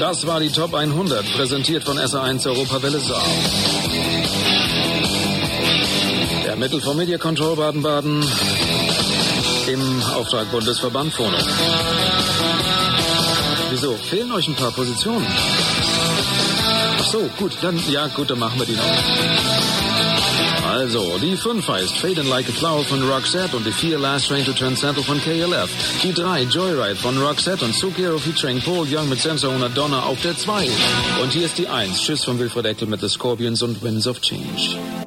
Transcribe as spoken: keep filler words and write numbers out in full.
Das war die Top hundert, präsentiert von S A eins Europawelle Saar. Der Mittel vom Media Control Baden-Baden im Auftrag Bundesverband Phono. Wieso? Fehlen euch ein paar Positionen? Ach so, gut, dann, ja gut, dann machen wir die noch. Also, die fünf heißt Fading Like a Flower von Roxette und die vier Last Train to Transcendental von K L F. Die drei Joyride von Roxette und Sukiro featuring Paul Young mit Sensor und Donna auf der zwei. Und hier ist die eins, Tschüss von Wilfried Eckel mit The Scorpions und Winds of Change.